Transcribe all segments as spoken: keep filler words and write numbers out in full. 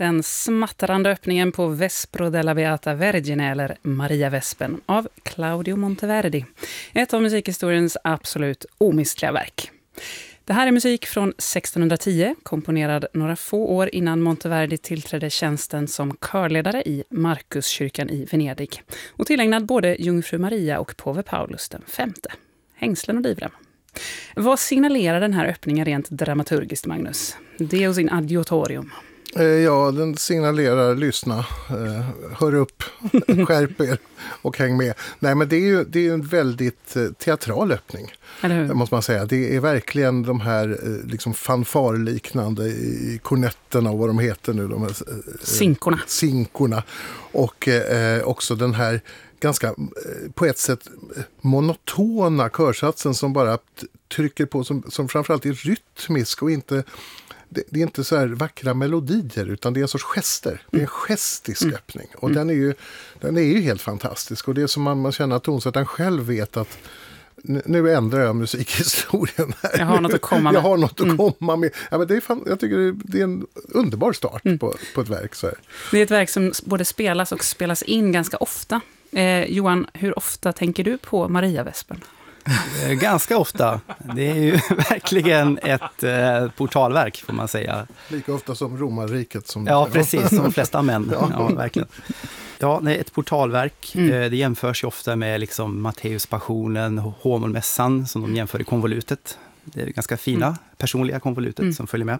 Den smattrande öppningen på Vespro della Beata Vergine, eller Maria-vespen, av Claudio Monteverdi. Ett av musikhistoriens absolut omistliga verk. Det här är musik från sextonhundratio, komponerad några få år innan Monteverdi tillträdde tjänsten som körledare i Markuskyrkan i Venedig. Och tillägnad både Jungfru Maria och påve Paulus den femte. Hängslen och livrem. Vad signalerar den här öppningen rent dramaturgiskt, Magnus? Deus in adjutorium. Ja, den signalerar, lyssna, hör upp, skärp er och häng med. Nej, men det är ju det är en väldigt teatral öppning, måste man säga. Det är verkligen de här liksom fanfarliknande i kornetterna och vad de heter nu. De här, sinkorna. Sinkorna. Och eh, också den här ganska, på ett sätt, monotona körsatsen som bara trycker på, som, som framförallt är rytmisk och inte... Det, det är inte så här vackra melodier, utan det är en sorts gester. Det är en gestisk mm. öppning. Och mm. den, är ju, den är ju helt fantastisk. Och det är som man, man känner att tonsättaren själv vet att nu, nu ändrar jag musikhistorien här. Jag har något att komma med. Jag har något att mm. komma med. Ja, men det är fan, jag tycker det, det är en underbar start mm. på, på ett verk. Så här. Det är ett verk som både spelas och spelas in ganska ofta. Eh, Johan, hur ofta tänker du på Maria-vespen? Ganska ofta. Det är ju verkligen ett eh, portalverk, får man säga. Lika ofta som romarriket. Som ja, precis. Som de flesta män. Ja. Ja, verkligen. Ja, det är ett portalverk. Mm. Eh, det jämförs ju ofta med liksom Matteuspassionen, Håmolmässan, som de jämför i konvolutet. Det är ganska fina, mm. personliga konvolutet mm. som följer med.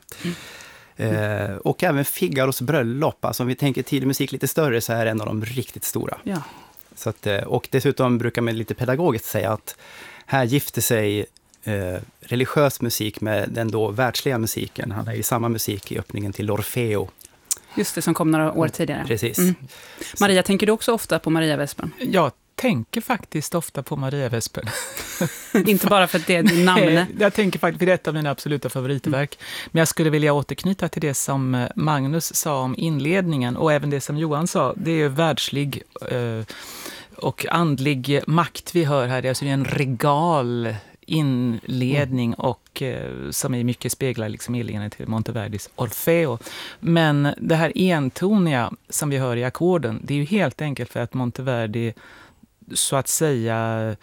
Mm. Eh, och även Figaros bröllop. Alltså om vi tänker tidig musik lite större, så är det en av de riktigt stora. Ja. Så att, och dessutom brukar man lite pedagogiskt säga att här gifter sig eh, religiös musik med den då världsliga musiken. Han är ju samma musik i öppningen till Orfeo. Just det, som kom några år tidigare. Precis. Mm. Maria, tänker du också ofta på Maria-vespen? Jag tänker faktiskt ofta på Maria-vespen. Inte bara för att det är din namn. Jag tänker faktiskt, för det är ett av mina absoluta favoritverk. Mm. Men jag skulle vilja återknyta till det som Magnus sa om inledningen, och även det som Johan sa. Det är ju världslig eh, och andlig makt vi hör här. Det är alltså en regal inledning mm. och eh, som i mycket speglar liksom inledningen till Monteverdis Orfeo. Men det här entoniga som vi hör i ackorden, det är ju helt enkelt för att Monteverdi så att säga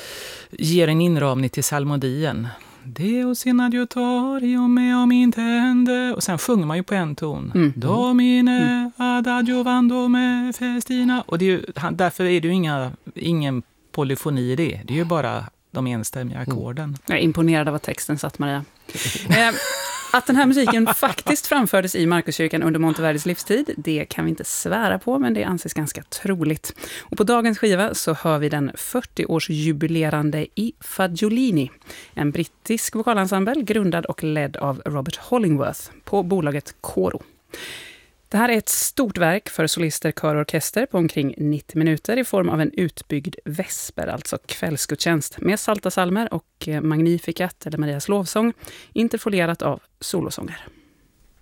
ger en inramning till salmodien. Deus in adjutorium meum intende. Och sen sjunger man ju på en ton. Mm. Domine mm. ad adjuvando me festina. Och det är ju, därför är det ju inga, ingen polyfoni i det. Det är ju bara de enstämmiga ackorden. Mm. Jag är imponerad av att texten satt, Maria. eh, Att den här musiken faktiskt framfördes i Markuskyrkan under Monteverdis livstid, det kan vi inte svära på, men det anses ganska troligt. Och på dagens skiva så hör vi den fyrtio-årsjubilerande I Fagiolini, en brittisk vokalensemble grundad och ledd av Robert Hollingworth på bolaget Coro. Det här är ett stort verk för solister, kör och orkester på omkring nittio minuter i form av en utbyggd vesper, alltså kvällsgudstjänst, med salta salmer och Magnificat eller Marias lovsång, interfolierat av solosånger.